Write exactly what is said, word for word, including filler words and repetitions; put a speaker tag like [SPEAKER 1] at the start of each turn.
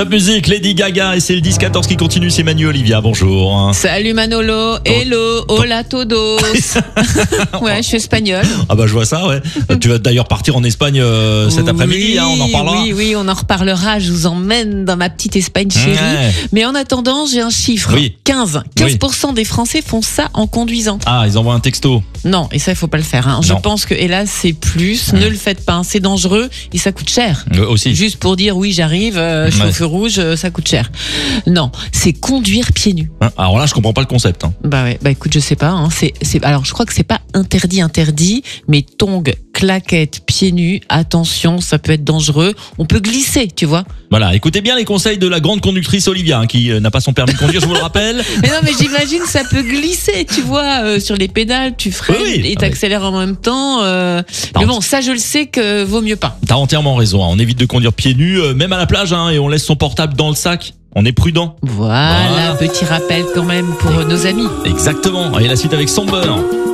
[SPEAKER 1] Top musique, Lady Gaga, et c'est le dix quatorze qui continue, c'est Manu Olivia, bonjour.
[SPEAKER 2] Salut Manolo, hello, hola todos. Ouais, je suis espagnole.
[SPEAKER 1] Ah bah je vois ça, ouais. Tu vas d'ailleurs partir en Espagne euh, cet
[SPEAKER 2] oui,
[SPEAKER 1] après-midi, hein, on en parlera.
[SPEAKER 2] Oui, oui, on en reparlera, je vous emmène dans ma petite Espagne chérie.
[SPEAKER 1] Ouais.
[SPEAKER 2] Mais en attendant, j'ai un chiffre,
[SPEAKER 1] Oui.
[SPEAKER 2] quinze. quinze pour cent des Français font ça en conduisant.
[SPEAKER 1] Ah, ils envoient un texto.
[SPEAKER 2] Non, et ça, il faut pas le faire. Hein. Je
[SPEAKER 1] Non.
[SPEAKER 2] pense que, hélas, c'est plus.
[SPEAKER 1] Mmh.
[SPEAKER 2] Ne le faites pas, hein. C'est dangereux et ça coûte cher.
[SPEAKER 1] Euh, aussi.
[SPEAKER 2] Juste pour dire oui, j'arrive, euh, je suis
[SPEAKER 1] Ouais.
[SPEAKER 2] au feu rouge, euh, ça coûte cher. Non, c'est conduire pieds nus.
[SPEAKER 1] Hein, alors là, je comprends pas le concept. Hein.
[SPEAKER 2] Bah ouais, bah écoute, je sais pas. Hein, c'est, c'est, alors je crois que c'est pas interdit, interdit, mais tongs, claquettes, pieds nus, attention, ça peut être dangereux. On peut glisser, tu vois.
[SPEAKER 1] Voilà, écoutez bien les conseils de la grande conductrice Olivia, hein, qui euh, n'a pas son permis de conduire, je vous le rappelle.
[SPEAKER 2] Mais non, mais j'imagine ça peut glisser, tu vois, euh, sur les pédales, tu freines
[SPEAKER 1] Oui, oui.
[SPEAKER 2] et
[SPEAKER 1] Ah,
[SPEAKER 2] t'accélères en même temps. Euh,
[SPEAKER 1] Par
[SPEAKER 2] mais bon, ça je le sais que vaut mieux pas.
[SPEAKER 1] T'as entièrement raison, hein. On évite de conduire pieds nus, euh, même à la plage, hein, et on laisse son portable dans le sac. On est prudent.
[SPEAKER 2] Voilà,
[SPEAKER 1] Voilà.
[SPEAKER 2] petit rappel quand même pour euh, nos amis.
[SPEAKER 1] Exactement. Et la suite avec Somber.